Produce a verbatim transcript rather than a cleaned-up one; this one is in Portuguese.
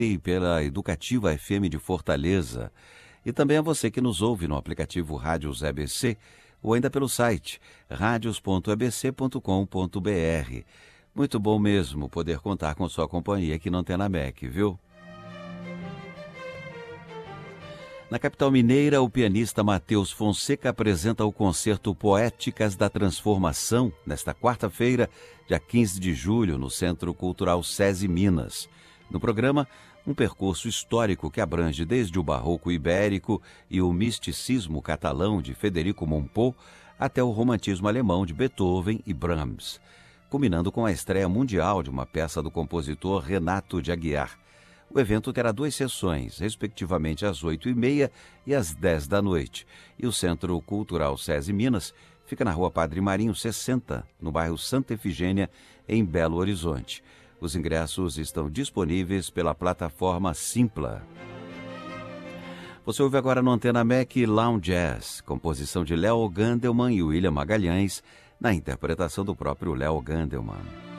e pela Educativa F M de Fortaleza. E também a você que nos ouve no aplicativo Rádios E B C ou ainda pelo site radios ponto e b c ponto com ponto b r. Muito bom mesmo poder contar com sua companhia aqui no Antena M E C, viu? Na capital mineira, o pianista Matheus Fonseca apresenta o concerto Poéticas da Transformação, nesta quarta-feira, dia quinze de julho, no Centro Cultural SESI Minas. No programa, um percurso histórico que abrange desde o barroco ibérico e o misticismo catalão de Federico Mompou até o romantismo alemão de Beethoven e Brahms, culminando com a estreia mundial de uma peça do compositor Renato de Aguiar. O evento terá duas sessões, respectivamente às oito e meia e às dez da noite. E o Centro Cultural SESI Minas fica na Rua Padre Marinho sessenta, no bairro Santa Efigênia, em Belo Horizonte. Os ingressos estão disponíveis pela plataforma Simpla. Você ouve agora no Antena M E C Lounge Jazz, composição de Léo Gandelman e William Magalhães, na interpretação do próprio Léo Gandelman.